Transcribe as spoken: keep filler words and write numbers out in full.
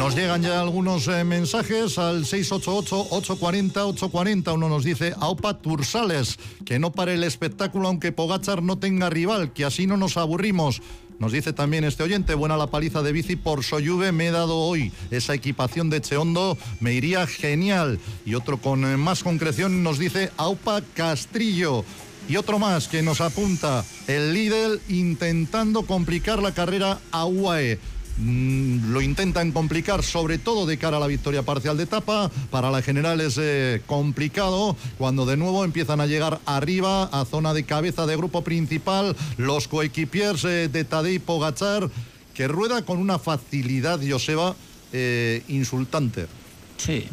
Nos llegan ya algunos eh, mensajes al seis ocho ocho, ocho cuatro cero, ocho cuatro cero. Uno nos dice: Aupa Tursales, que no pare el espectáculo aunque Pogačar no tenga rival, que así no nos aburrimos. Nos dice también este oyente: buena la paliza de bici por Soyuve, me he dado hoy. Esa equipación de Cheondo me iría genial. Y otro con eh, más concreción nos dice: Aupa Castrillo. Y otro más que nos apunta: el Lidl intentando complicar la carrera a U A E. Mm, lo intentan complicar, sobre todo de cara a la victoria parcial de etapa. Para la general es eh, complicado cuando de nuevo empiezan a llegar arriba a zona de cabeza de grupo principal los coequipiers eh, de Tadej Pogačar, que rueda con una facilidad, Joseba, eh, insultante. Sí.